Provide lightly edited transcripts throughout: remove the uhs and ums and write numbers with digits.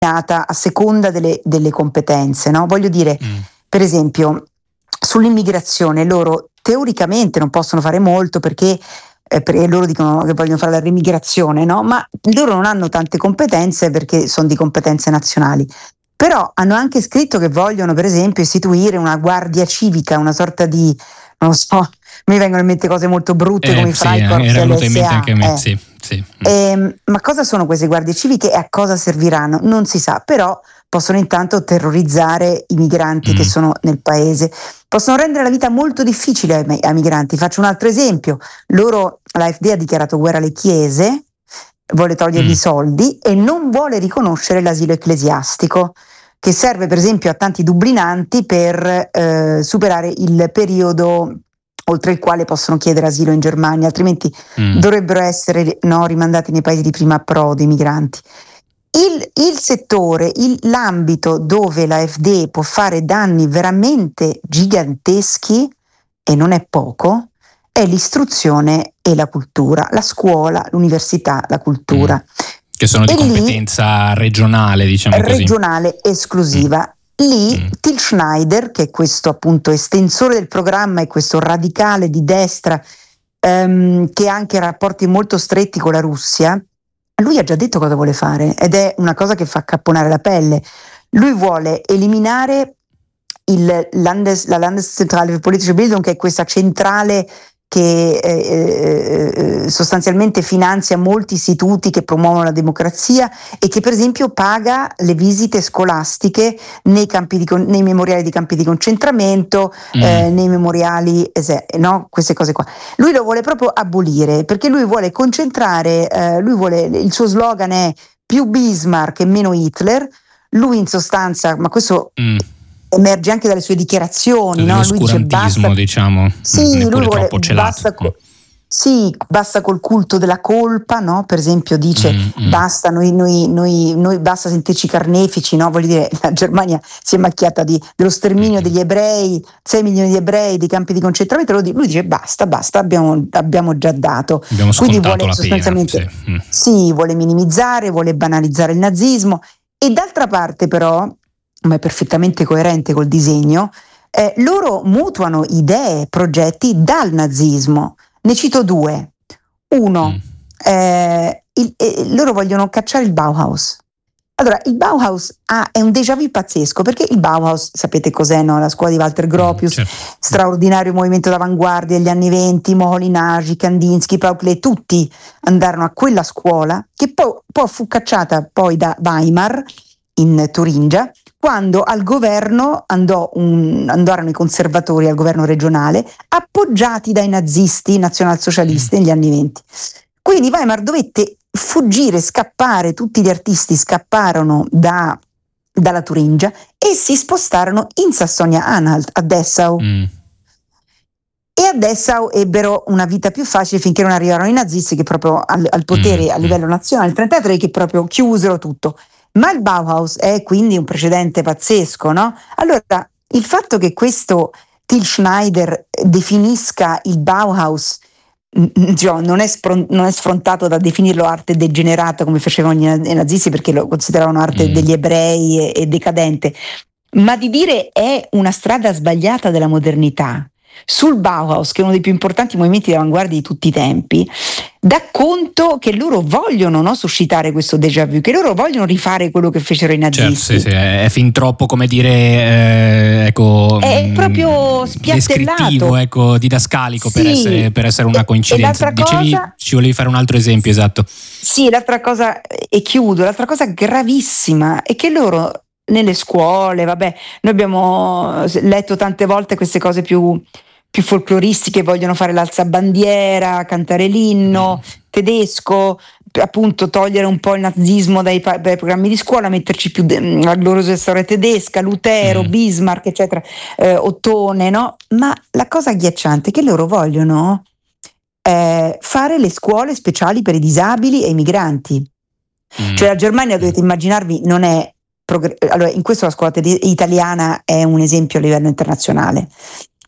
a seconda delle competenze, no? Voglio dire, per esempio, sull'immigrazione loro teoricamente non possono fare molto perché loro dicono che vogliono fare la remigrazione, no? Ma loro non hanno tante competenze perché sono di competenze nazionali. Però hanno anche scritto che vogliono, per esempio, istituire una guardia civica, una sorta di, non lo so, mi vengono in mente cose molto brutte come i Freikorps e l'SA. Sì. Ma cosa sono queste guardie civiche e a cosa serviranno? Non si sa, però possono intanto terrorizzare i migranti che sono nel paese, possono rendere la vita molto difficile ai migranti. Faccio un altro esempio: l'AfD ha dichiarato guerra alle chiese, vuole togliergli i soldi e non vuole riconoscere l'asilo ecclesiastico, che serve per esempio a tanti dublinanti per superare il periodo oltre il quale possono chiedere asilo in Germania, altrimenti dovrebbero essere rimandati nei paesi di prima approdo i migranti. Il settore, l'ambito dove l'AfD può fare danni veramente giganteschi, e non è poco, è l'istruzione e la cultura, la scuola, l'università, la cultura. Che sono di competenza regionale, diciamo così. Regionale esclusiva. Lì Till Schneider, che è questo appunto estensore del programma e questo radicale di destra che ha anche rapporti molto stretti con la Russia, lui ha già detto cosa vuole fare ed è una cosa che fa accapponare la pelle. Lui vuole eliminare la Landeszentrale für politische Bildung, che è questa centrale che sostanzialmente finanzia molti istituti che promuovono la democrazia e che per esempio paga le visite scolastiche nei memoriali di campi di concentramento, nei memoriali, no? Queste cose qua. Lui lo vuole proprio abolire perché lui vuole concentrare, il suo slogan è più Bismarck e meno Hitler. Lui in sostanza, ma questo emerge anche dalle sue dichiarazioni, no? Lui dice basta, diciamo, sì, lui vuole basta col culto della colpa, no? Per esempio dice basta, noi basta sentirci carnefici, no? Voglio dire, la Germania si è macchiata dello sterminio degli ebrei, 6 milioni di ebrei, dei campi di concentramento. Lui dice basta, abbiamo già dato. Quindi vuole sostanzialmente vuole minimizzare, vuole banalizzare il nazismo, e d'altra parte però, ma è perfettamente coerente col disegno, loro mutuano idee, progetti dal nazismo. Ne cito due. Uno, loro vogliono cacciare il Bauhaus. Allora, il Bauhaus è un déjà vu pazzesco, perché il Bauhaus, sapete cos'è, no? La scuola di Walter Gropius, certo. Straordinario movimento d'avanguardia degli anni 20, Moholy-Nagy, Kandinsky, Paul Klee, tutti andarono a quella scuola, che poi fu cacciata poi da Weimar in Turingia, quando al governo andarono i conservatori al governo regionale, appoggiati dai nazisti nazionalsocialisti negli anni 20. Quindi Weimar dovette fuggire, scappare, tutti gli artisti scapparono dalla Turingia e si spostarono in Sassonia-Anhalt, a Dessau. E a Dessau ebbero una vita più facile finché non arrivarono i nazisti, che proprio al potere a livello nazionale, nel 1933, che proprio chiusero tutto. Ma il Bauhaus è quindi un precedente pazzesco, no? Allora, il fatto che questo Till Schneider definisca il Bauhaus, non è sfrontato da definirlo arte degenerata come facevano i nazisti, perché lo consideravano arte degli ebrei e decadente, ma di dire è una strada sbagliata della modernità. Sul Bauhaus, che è uno dei più importanti movimenti di avanguardia di tutti i tempi, dà conto che loro vogliono, no, suscitare questo déjà vu, che loro vogliono rifare quello che fecero i nazisti. Certo, sì, è fin troppo, come dire, è proprio spiattellato, descrittivo, didascalico, per essere una coincidenza. Dicevi, ci volevi fare un altro esempio, esatto. Sì, l'altra cosa, e chiudo, l'altra cosa gravissima è che loro nelle scuole, noi abbiamo letto tante volte queste cose più folcloristiche, vogliono fare l'alzabandiera, cantare l'inno tedesco, appunto togliere un po' il nazismo dai programmi di scuola, metterci più la gloriosa storia tedesca, Lutero, Bismarck, eccetera, Ottone, no? Ma la cosa agghiacciante è che loro vogliono fare le scuole speciali per i disabili e i migranti. Cioè la Germania, dovete immaginarvi, non è allora, in questo la scuola italiana è un esempio a livello internazionale.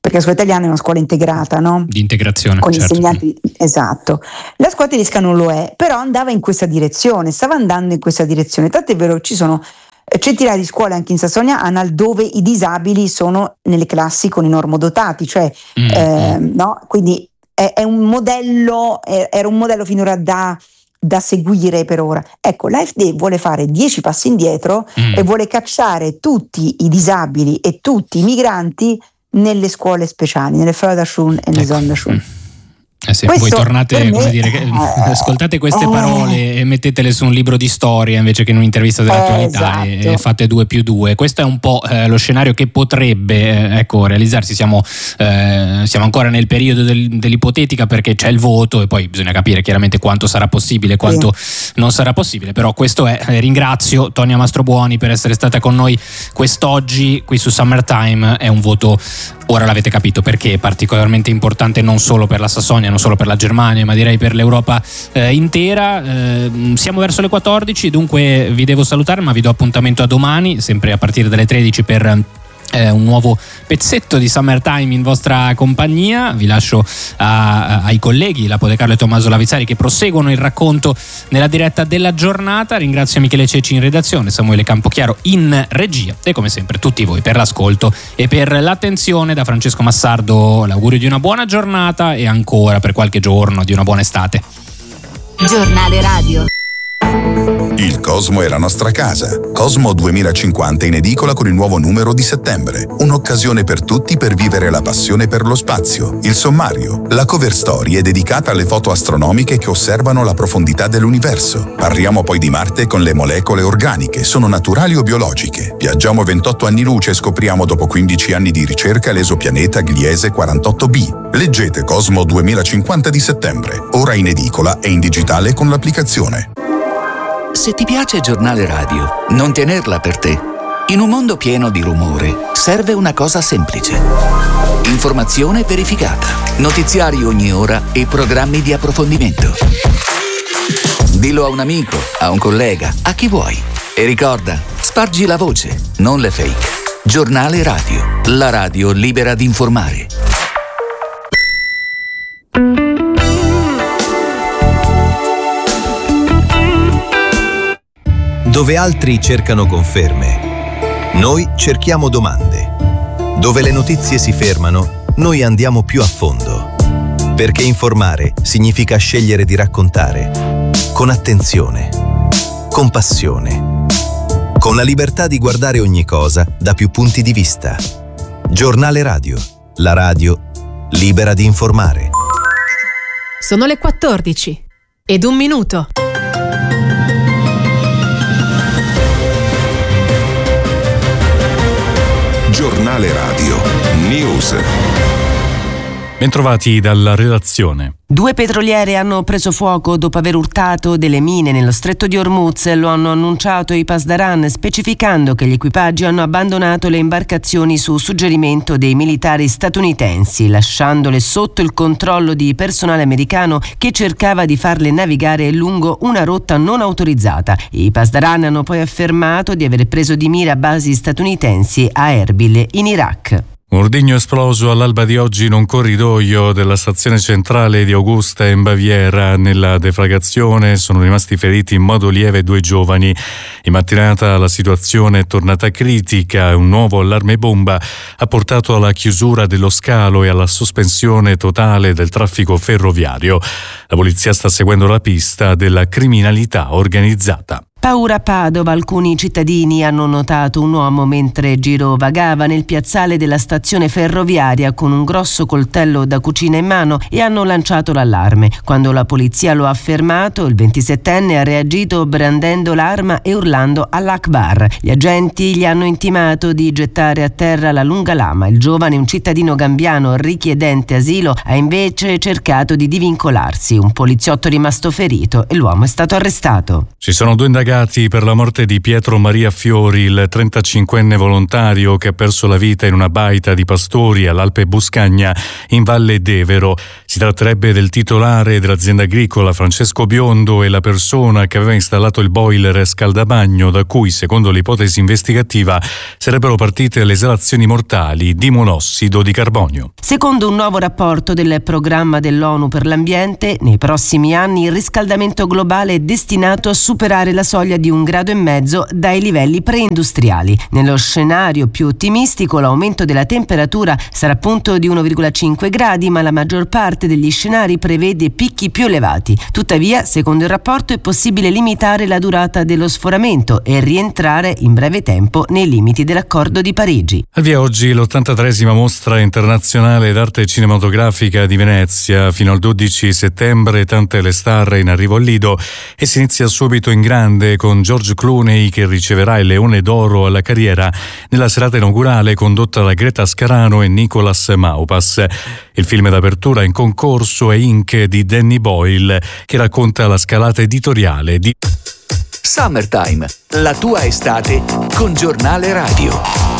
perché la scuola italiana è una scuola integrata, no? Di integrazione, con certo. Insegnanti, esatto. La scuola tedesca non lo è, però andava in questa direzione, stava andando in questa direzione, tant'è vero ci sono centinaia di scuole anche in Sassonia-Anhalt dove i disabili sono nelle classi con i normodotati, cioè no? Quindi è un modello, era un modello finora da seguire per ora. Ecco, l'AfD vuole fare 10 passi indietro e vuole cacciare tutti i disabili e tutti i migranti nelle scuole speciali, nelle Förderschule e nelle Sonderschule. Sì, voi tornate, come dire, ascoltate queste parole e mettetele su un libro di storia invece che in un'intervista dell'attualità, esatto. E fate 2+2. Questo è un po' lo scenario che potrebbe realizzarsi. Siamo ancora nel periodo dell'ipotetica, perché c'è il voto e poi bisogna capire chiaramente quanto sarà possibile, quanto non sarà possibile. Però questo è. Ringrazio Tonia Mastrobuoni per essere stata con noi quest'oggi qui su Summertime. È un voto, ora l'avete capito perché è particolarmente importante, non solo per la Sassonia, non solo per la Germania, ma direi per l'Europa intera. Siamo verso le 14, dunque vi devo salutare, ma vi do appuntamento a domani, sempre a partire dalle 13 per un nuovo pezzetto di Summertime in vostra compagnia. Vi lascio ai colleghi Lapo De Carlo e Tommaso Lavizzari, che proseguono il racconto nella diretta della giornata. Ringrazio Michele Ceci in redazione, Samuele Campochiaro in regia e come sempre tutti voi per l'ascolto e per l'attenzione. Da Francesco Massardo l'augurio di una buona giornata e ancora per qualche giorno di una buona estate. Giornale radio. Il Cosmo è la nostra casa. Cosmo 2050 in edicola con il nuovo numero di settembre. Un'occasione per tutti per vivere la passione per lo spazio. Il sommario. La cover story è dedicata alle foto astronomiche che osservano la profondità dell'universo. Parliamo poi di Marte con le molecole organiche. Sono naturali o biologiche? Viaggiamo 28 anni luce e scopriamo dopo 15 anni di ricerca l'esopianeta Gliese 48b. Leggete Cosmo 2050 di settembre. Ora in edicola e in digitale con l'applicazione. Se ti piace Giornale Radio, non tenerla per te. In un mondo pieno di rumore, serve una cosa semplice. Informazione verificata, notiziari ogni ora e programmi di approfondimento. Dillo a un amico, a un collega, a chi vuoi. E ricorda, spargi la voce, non le fake. Giornale Radio, la radio libera di informare. Dove altri cercano conferme, noi cerchiamo domande. Dove le notizie si fermano, noi andiamo più a fondo. Perché informare significa scegliere di raccontare con attenzione, con passione, con la libertà di guardare ogni cosa da più punti di vista. Giornale Radio, la radio libera di informare. Sono le 14 ed 1 minuto. Giornale Radio News. Bentrovati dalla redazione. 2 petroliere hanno preso fuoco dopo aver urtato delle mine nello stretto di Hormuz. Lo hanno annunciato i Pasdaran, specificando che gli equipaggi hanno abbandonato le imbarcazioni su suggerimento dei militari statunitensi, lasciandole sotto il controllo di personale americano che cercava di farle navigare lungo una rotta non autorizzata. I Pasdaran hanno poi affermato di aver preso di mira basi statunitensi a Erbil, in Iraq. Un ordigno esploso all'alba di oggi in un corridoio della stazione centrale di Augusta in Baviera. Nella deflagrazione sono rimasti feriti in modo lieve 2 giovani. In mattinata la situazione è tornata critica. Un nuovo allarme bomba ha portato alla chiusura dello scalo e alla sospensione totale del traffico ferroviario. La polizia sta seguendo la pista della criminalità organizzata. Paura a Padova, alcuni cittadini hanno notato un uomo mentre girovagava nel piazzale della stazione ferroviaria con un grosso coltello da cucina in mano e hanno lanciato l'allarme. Quando la polizia lo ha fermato, il 27enne ha reagito brandendo l'arma e urlando all'Akbar. Gli agenti gli hanno intimato di gettare a terra la lunga lama. Il giovane, un cittadino gambiano richiedente asilo, ha invece cercato di divincolarsi. Un poliziotto è rimasto ferito e l'uomo è stato arrestato. Ci sono 2 indagati per la morte di Pietro Maria Fiori, il 35enne volontario che ha perso la vita in una baita di pastori all'Alpe Buscagna in Valle d'Evero. Si tratterebbe del titolare dell'azienda agricola Francesco Biondo e la persona che aveva installato il boiler scaldabagno da cui, secondo l'ipotesi investigativa, sarebbero partite le esalazioni mortali di monossido di carbonio. Secondo un nuovo rapporto del programma dell'ONU per l'ambiente, nei prossimi anni il riscaldamento globale è destinato a superare la soglia di 1,5 gradi dai livelli preindustriali. Nello scenario più ottimistico l'aumento della temperatura sarà appunto di 1,5 gradi, ma la maggior parte degli scenari prevede picchi più elevati. Tuttavia, secondo il rapporto, è possibile limitare la durata dello sforamento e rientrare in breve tempo nei limiti dell'Accordo di Parigi. Al via oggi l'83esima mostra internazionale d'arte cinematografica di Venezia. Fino al 12 settembre tante le star in arrivo al Lido e si inizia subito in grande con George Clooney che riceverà il Leone d'Oro alla carriera nella serata inaugurale condotta da Greta Scarano e Nicolas Maupas. Il film d'apertura in concorso è Ink di Danny Boyle, che racconta la scalata editoriale di Summertime, la tua estate con Giornale Radio.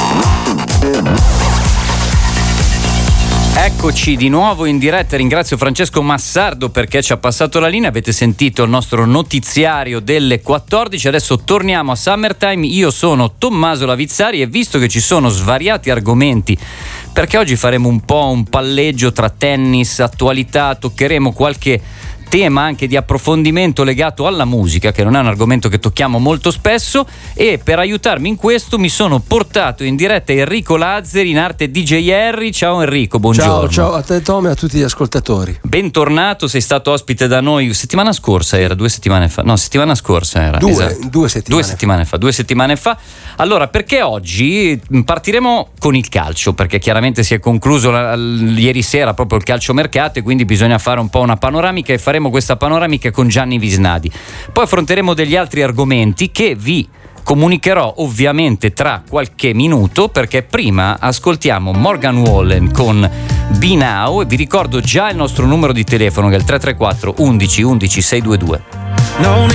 Eccoci di nuovo in diretta, ringrazio Francesco Massardo perché ci ha passato la linea, avete sentito il nostro notiziario delle 14, adesso torniamo a Summertime, io sono Tommaso Lavizzari e visto che ci sono svariati argomenti, perché oggi faremo un po' un palleggio tra tennis, attualità, toccheremo qualche tema anche di approfondimento legato alla musica, che non è un argomento che tocchiamo molto spesso, e per aiutarmi in questo mi sono portato in diretta Enrico Lazzari, in arte DJ Harry. Ciao Enrico, buongiorno. Ciao a te Tom e a tutti gli ascoltatori. Bentornato, sei stato ospite da noi settimana scorsa, era 2 settimane fa? No, settimana scorsa era. Due settimane fa. Allora, perché oggi partiremo con il calcio, perché chiaramente si è concluso ieri sera proprio il calciomercato e quindi bisogna fare un po' una panoramica e faremo questa panoramica con Gianni Visnadi. Poi affronteremo degli altri argomenti che vi comunicherò ovviamente tra qualche minuto, perché prima ascoltiamo Morgan Wallen con Be Now e vi ricordo già il nostro numero di telefono che è il 334 11 11 622.